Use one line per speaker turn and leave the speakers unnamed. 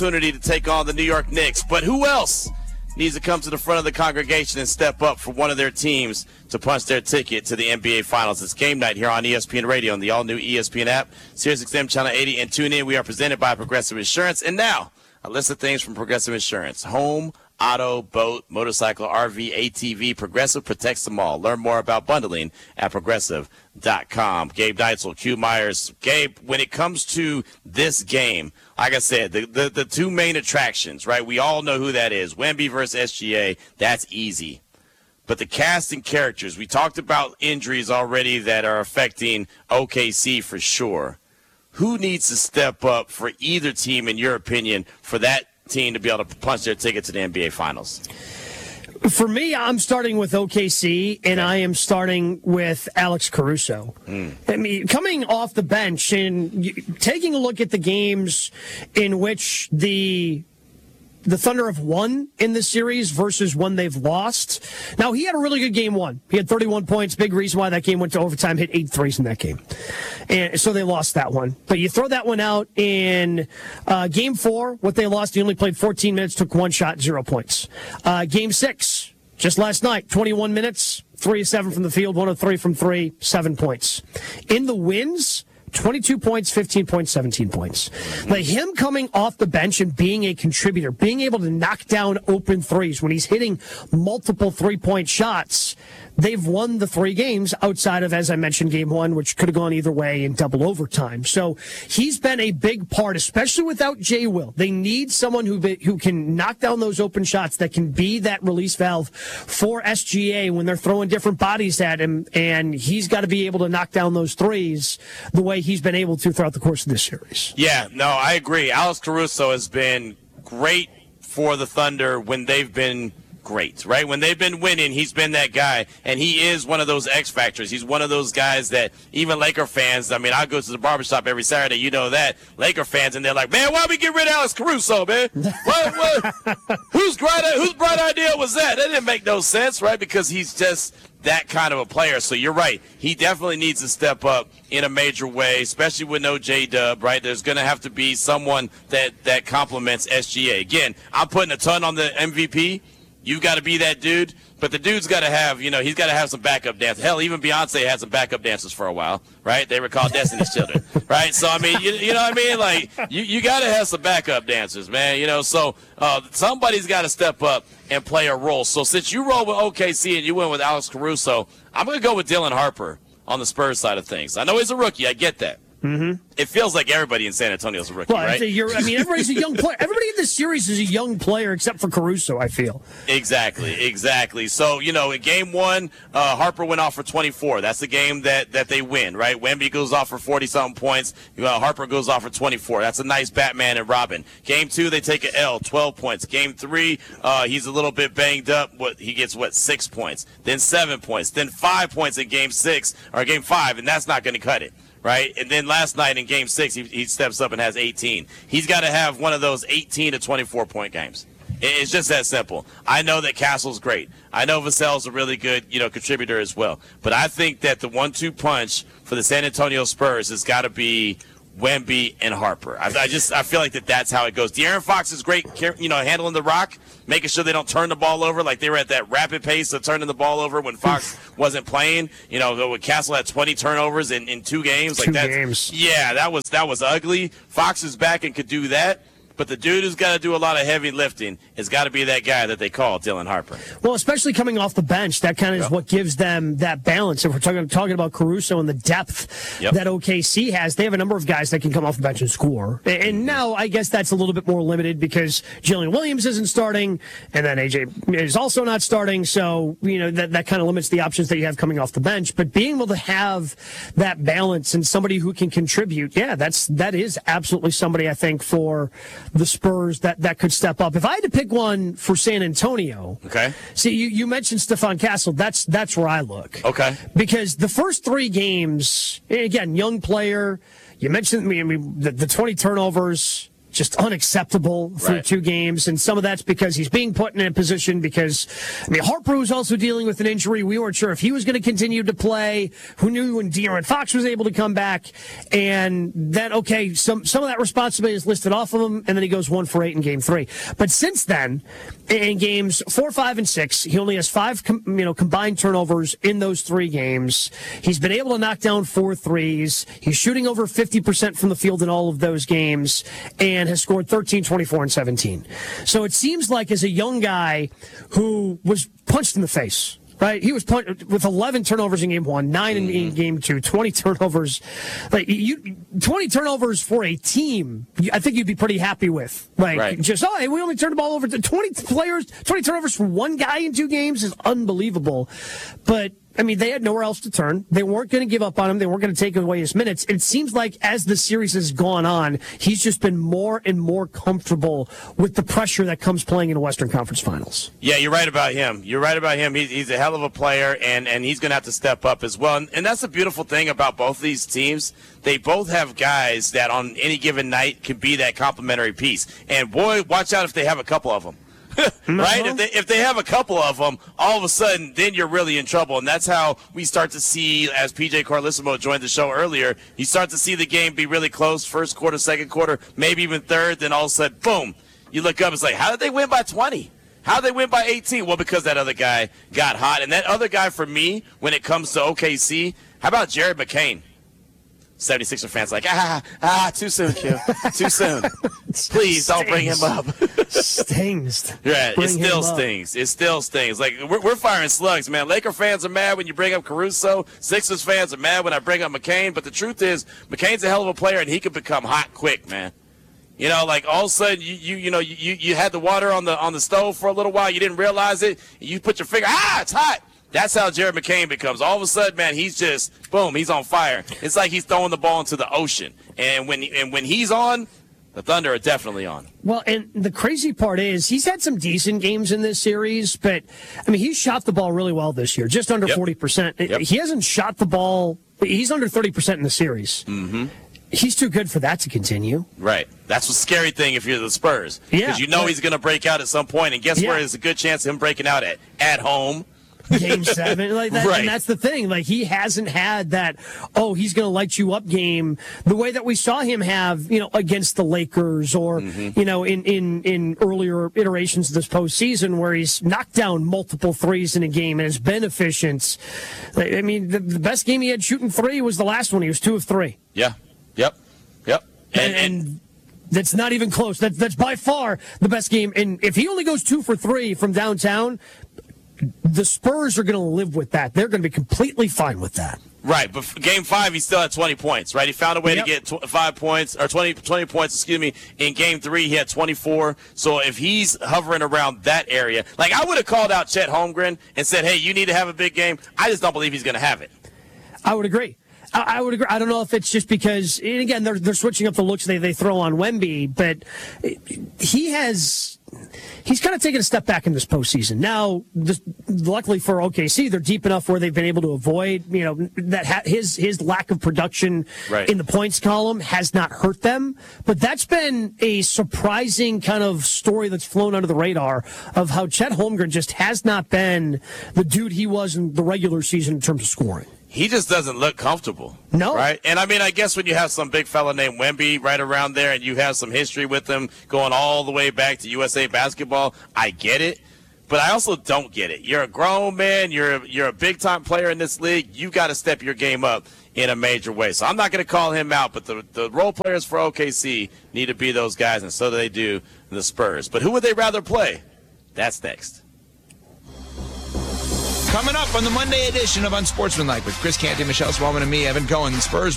opportunity to take on the New York Knicks. But who else needs to come to the front of the congregation and step up for one of their teams to punch their ticket to the NBA Finals? It's game night here on ESPN Radio and the all-new ESPN app, SiriusXM Channel 80, and tune in. We are presented by Progressive Insurance. And now, a list of things from Progressive Insurance. Home, auto, boat, motorcycle, RV, ATV. Progressive protects them all. Learn more about bundling at Progressive.com. Gabe Neitzel, Q Myers. Gabe, when it comes to this game, like I said, the two main attractions, right? We all know who that is. Wemby versus SGA, that's easy. But the cast and characters, we talked about injuries already that are affecting OKC for sure. Who needs to step up for either team, in your opinion, for that team to be able to punch their ticket to the NBA Finals?
For me, I'm starting with OKC, and I am starting with Alex Caruso. I mean, coming off the bench and taking a look at the games in which the Thunder have won in this series versus when they've lost. Now, he had a really good game one. He had 31 points. Big reason why that game went to overtime, hit 8 threes in that game. And so they lost that one. But you throw that one out in game 4, what they lost, he only played 14 minutes, took 1 shot, 0 points. Game 6, just last night, 21 minutes, 3 of 7 from the field, 1 of 3 from 3, 7 points. In the wins, 22 points, 15 points, 17 points. Like him coming off the bench and being a contributor, being able to knock down open threes when he's hitting multiple three-point shots, they've won the 3 games outside of, as I mentioned, game 1, which could have gone either way in double overtime. So he's been a big part, especially without Jay Will. They need someone who can knock down those open shots, that can be that release valve for SGA when they're throwing different bodies at him, and he's got to be able to knock down those threes the way he's been able to throughout the course of this series.
Yeah, no, I agree. Alex Caruso has been great for the Thunder when they've been great, right? When they've been winning, he's been that guy, and he is one of those X factors. He's one of those guys that even Laker fans, I mean, I go to the barbershop every Saturday, you know that, Laker fans, and they're like, man, why we get rid of Alex Caruso, man? Whose bright idea was that? That didn't make no sense, right? Because he's just that kind of a player. So you're right. He definitely needs to step up in a major way, especially with no J-Dub, right? There's going to have to be someone that complements SGA. Again, I'm putting a ton on the MVP. You've got to be that dude, but the dude's got to have, he's got to have some backup dancers. Hell, even Beyonce had some backup dancers for a while, right? They were called Destiny's Children, right? So, I mean, you know what I mean? Like, you got to have some backup dancers, man, so somebody's got to step up and play a role. So since you roll with OKC and you went with Alex Caruso, I'm going to go with Dylan Harper on the Spurs side of things. I know he's a rookie. I get that.
Mm-hmm.
It feels like everybody in San Antonio is a rookie, right?
Everybody's a young player. Everybody in this series is a young player except for Caruso, I feel.
Exactly. So, in game 1, Harper went off for 24. That's the game that they win, right? Wemby goes off for 40-something points. Harper goes off for 24. That's a nice Batman and Robin. Game 2, they take an L, 12 points. Game 3, he's a little bit banged up. He gets, 6 points. Then 7 points. Then 5 points in game 5, and that's not going to cut it. Right? And then last night in game 6, he steps up and has 18. He's got to have one of those 18 to 24-point games. It's just that simple. I know that Castle's great. I know Vassell's a really good, contributor as well. But I think that the 1-2 punch for the San Antonio Spurs has got to be Wemby and Harper. I feel like that's how it goes. De'Aaron Fox is great, handling the rock, making sure they don't turn the ball over. Like they were at that rapid pace of turning the ball over when Fox wasn't playing. When Castle had 20 turnovers in 2 games. Like that. Yeah, that was ugly. Fox is back and could do that. But the dude who's got to do a lot of heavy lifting has got to be that guy that they call Dylan Harper.
Well, especially coming off the bench, that kind of is what gives them that balance. If we're talking about Caruso and the depth that OKC has, they have a number of guys that can come off the bench and score. And now I guess that's a little bit more limited because Jalen Williams isn't starting, and then AJ is also not starting. So, that kind of limits the options that you have coming off the bench. But being able to have that balance and somebody who can contribute, that is absolutely somebody I think for the Spurs that could step up. If I had to pick one for San Antonio, see, you mentioned Stephon Castle. That's where I look.
Okay.
Because the first 3 games, again, young player. You mentioned the 20 turnovers. just unacceptable through 2 games. And some of that's because he's being put in a position because, Harper was also dealing with an injury. We weren't sure if he was going to continue to play. Who knew when De'Aaron Fox was able to come back? And then, some of that responsibility is listed off of him, and then he goes 1 for 8 in game 3. But since then, in games 4, 5, and 6, he only has 5 combined turnovers in those 3 games. He's been able to knock down 4 threes. He's shooting over 50% from the field in all of those games and has scored 13, 24, and 17. So it seems like as a young guy who was punched in the face, right? He was punched with 11 turnovers in game 1, 9 in game 2, 20 turnovers. 20 turnovers for a team, I think you'd be pretty happy with. We only turned the ball over to 20 turnovers for one guy in 2 games is unbelievable. But they had nowhere else to turn. They weren't going to give up on him. They weren't going to take away his minutes. It seems like as the series has gone on, he's just been more and more comfortable with the pressure that comes playing in the Western Conference Finals.
Yeah, you're right about him. He's a hell of a player, and he's going to have to step up as well. And that's the beautiful thing about both of these teams. They both have guys that on any given night can be that complementary piece. And, boy, watch out if they have a couple of them. Right? If they have a couple of them, all of a sudden, then you're really in trouble. And that's how we start to see, as PJ Carlissimo joined the show earlier, you start to see the game be really close, first quarter, second quarter, maybe even third, then all of a sudden, boom, you look up, it's like, how did they win by 20? How did they win by 18? Well, because that other guy got hot. And that other guy, for me, when it comes to OKC, how about Jared McCain? 76er fans like, too soon, Q. Too soon. Please don't bring him up.
Stings.
Yeah, it still stings. It still stings. Like, we're firing slugs, man. Laker fans are mad when you bring up Caruso. Sixers fans are mad when I bring up McCain. But the truth is, McCain's a hell of a player, and he can become hot quick, man. All of a sudden, you had the water on the stove for a little while. You didn't realize it. You put your finger, it's hot. That's how Jared McCain becomes. All of a sudden, man, he's just, boom, he's on fire. It's like he's throwing the ball into the ocean. And when he's on, the Thunder are definitely on.
Well, and the crazy part is he's had some decent games in this series, but, he's shot the ball really well this year, just under 40%.
Yep.
He hasn't shot the ball. He's under 30% in the series.
Mm-hmm.
He's too good for that to continue.
Right. That's the scary thing if you're the Spurs.
Yeah.
Because he's going to break out at some point. And guess where there's a good chance of him breaking out at home.
Game 7, like that, right. And that's the thing. Like, he hasn't had that, he's going to light you up game the way that we saw him have, against the Lakers or, in earlier iterations of this postseason where he's knocked down multiple threes in a game and has been efficient. The best game he had shooting 3 was the last one. He was 2 of 3.
Yeah. Yep.
And that's not even close. That's by far the best game. And if he only goes 2 for 3 from downtown, the Spurs are going to live with that. They're going to be completely fine with that.
Right, but Game 5, he still had 20 points, right? He found a way to get 5 points, or 20 points, In Game 3, he had 24. So if he's hovering around that area, like I would have called out Chet Holmgren and said, hey, you need to have a big game. I just don't believe he's going to have it.
I would agree. I would agree. I don't know if it's just because, and again, they're switching up the looks they throw on Wemby, but he's kind of taken a step back in this postseason. Now, luckily for OKC, they're deep enough where they've been able to avoid, that his lack of production in the points column has not hurt them. But that's been a surprising kind of story that's flown under the radar of how Chet Holmgren just has not been the dude he was in the regular season in terms of scoring.
He just doesn't look comfortable.
No.
Right? And, I guess when you have some big fella named Wemby right around there and you have some history with him going all the way back to USA basketball, I get it. But I also don't get it. You're a grown man. You're a big-time player in this league. You got to step your game up in a major way. So I'm not going to call him out, but the role players for OKC need to be those guys, and so they do the Spurs. But who would they rather play? That's next.
Coming up on the Monday edition of Unsportsmanlike with Chris Canty, Michelle Swellman, and me, Evan Cohen. Spurs